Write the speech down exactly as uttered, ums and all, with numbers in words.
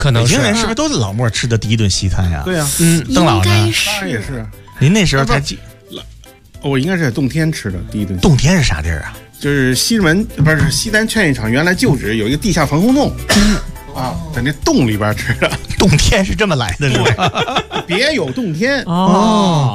可能是北京人是不是都是老莫吃的第一顿西餐呀？ 对呀， 嗯， 邓老呢？ 当然也是。 您那时候才几？ 我应该是在洞天吃的第一顿。 洞天是啥地儿啊？ 就是西直门，不是西单劝业场原来旧址有一个地下防空洞，啊，在那洞里边吃的。 洞天是这么来的，是吧？ 别有洞天哦。